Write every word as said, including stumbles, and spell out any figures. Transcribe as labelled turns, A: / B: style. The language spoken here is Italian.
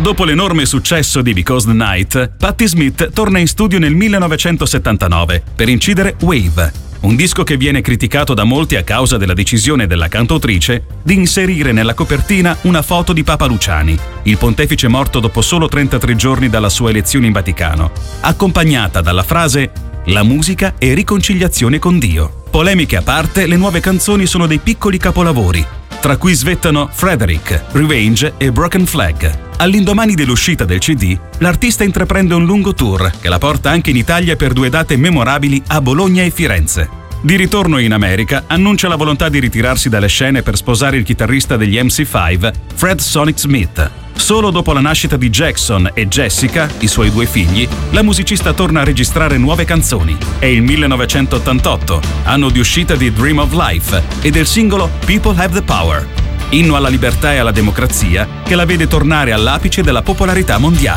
A: Dopo l'enorme successo di Because the Night, Patti Smith torna in studio nel millenovecentosettantanove per incidere Wave, un disco che viene criticato da molti a causa della decisione della cantautrice di inserire nella copertina una foto di Papa Luciani, il pontefice morto dopo solo trentatré giorni dalla sua elezione in Vaticano, accompagnata dalla frase «La musica è riconciliazione con Dio». Polemiche a parte, le nuove canzoni sono dei piccoli capolavori, tra cui svettano Frederick, Revenge e Broken Flag. All'indomani dell'uscita del C D, l'artista intraprende un lungo tour che la porta anche in Italia per due date memorabili a Bologna e Firenze. Di ritorno in America, annuncia la volontà di ritirarsi dalle scene per sposare il chitarrista degli M C cinque, Fred Sonic Smith. Solo dopo la nascita di Jackson e Jessica, i suoi due figli, la musicista torna a registrare nuove canzoni. È il millenovecentottantotto, anno di uscita di Dream of Life e del singolo People Have the Power, inno alla libertà e alla democrazia che la vede tornare all'apice della popolarità mondiale.